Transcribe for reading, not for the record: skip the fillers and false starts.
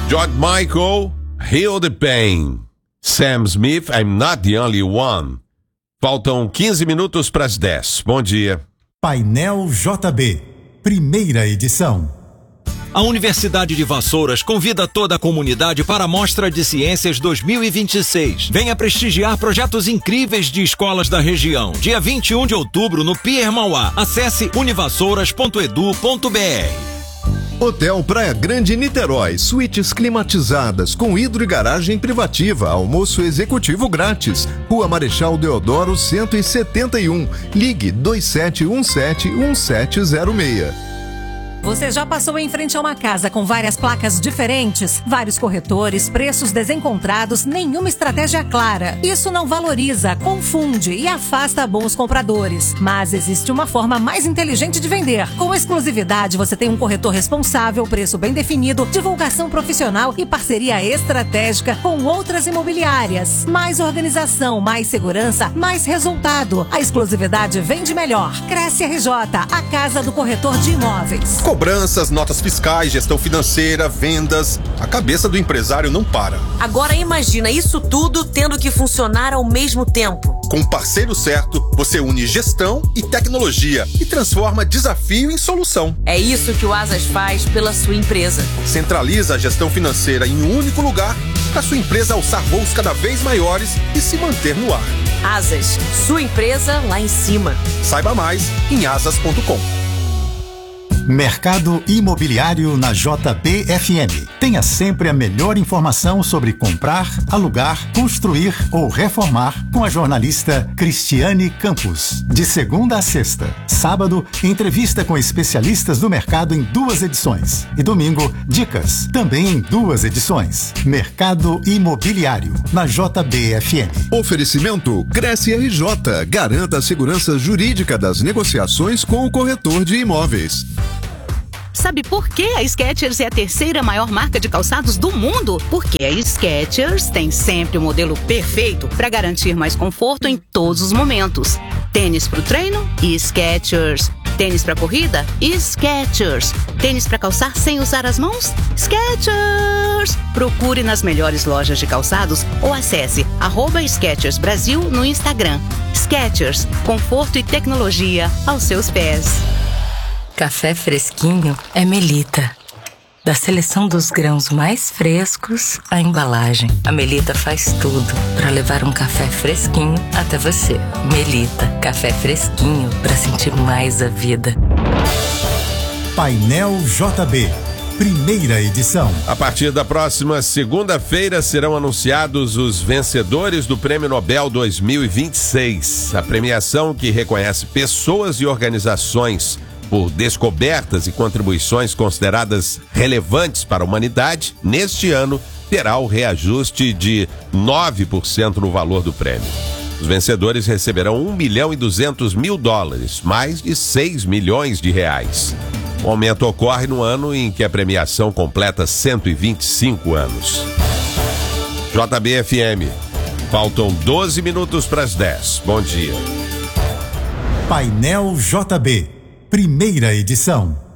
George Michael, Heal the Pain. Sam Smith, I'm Not the Only One. Faltam 15 minutos para as 10. Bom dia. Painel JB, primeira edição. A Universidade de Vassouras convida toda a comunidade para a Mostra de Ciências 2026. Venha prestigiar projetos incríveis de escolas da região. Dia 21 de outubro, no Pier Mauá. Acesse univassouras.edu.br. Hotel Praia Grande Niterói, suítes climatizadas com hidro e garagem privativa, almoço executivo grátis. Rua Marechal Deodoro 171, ligue 27171706. Você já passou em frente a uma casa com várias placas diferentes, vários corretores, preços desencontrados, nenhuma estratégia clara? Isso não valoriza, confunde e afasta bons compradores. Mas existe uma forma mais inteligente de vender. Com exclusividade, você tem um corretor responsável, preço bem definido, divulgação profissional e parceria estratégica com outras imobiliárias. Mais organização, mais segurança, mais resultado. A exclusividade vende melhor. Cresce RJ, a casa do corretor de imóveis. Cobranças, notas fiscais, gestão financeira, vendas. A cabeça do empresário não para. Agora imagina isso tudo tendo que funcionar ao mesmo tempo. Com o parceiro certo, você une gestão e tecnologia e transforma desafio em solução. É isso que o Asas faz pela sua empresa. Centraliza a gestão financeira em um único lugar para sua empresa alçar voos cada vez maiores e se manter no ar. Asas, sua empresa lá em cima. Saiba mais em asas.com. Mercado Imobiliário na JBFM. Tenha sempre a melhor informação sobre comprar, alugar, construir ou reformar com a jornalista Cristiane Campos. De segunda a sexta. Sábado, entrevista com especialistas do mercado em 2 edições. E domingo, dicas, também em 2 edições. Mercado Imobiliário na JBFM. Oferecimento Cresce RJ. Garanta a segurança jurídica das negociações com o corretor de imóveis. Sabe por que a Skechers é a 3ª maior marca de calçados do mundo? Porque a Skechers tem sempre o modelo perfeito para garantir mais conforto em todos os momentos. Tênis para o treino? Skechers. Tênis para corrida? Skechers. Tênis para calçar sem usar as mãos? Skechers. Procure nas melhores lojas de calçados ou acesse @Skechers Brasil no Instagram. Skechers, conforto e tecnologia aos seus pés. Café fresquinho é Melita. Da seleção dos grãos mais frescos à embalagem, a Melita faz tudo para levar um café fresquinho até você. Melita, café fresquinho para sentir mais a vida. Painel JB, primeira edição. A partir da próxima segunda-feira serão anunciados os vencedores do Prêmio Nobel 2026. A premiação, que reconhece pessoas e organizações por descobertas e contribuições consideradas relevantes para a humanidade, neste ano terá o reajuste de 9% no valor do prêmio. Os vencedores receberão $1.200.000, mais de 6 milhões de reais. O aumento ocorre no ano em que a premiação completa 125 anos. JBFM, faltam 12 minutos para as 10. Bom dia. Painel JB, primeira edição.